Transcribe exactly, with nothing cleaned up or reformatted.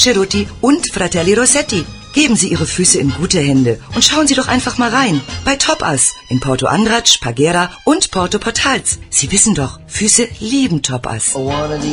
Cerutti und Fratelli Rossetti. Geben Sie Ihre Füße in gute Hände und schauen Sie doch einfach mal rein. Bei Topas in Porto Andratx, Pagera und Porto Portals. Sie wissen doch, Füße lieben Topas.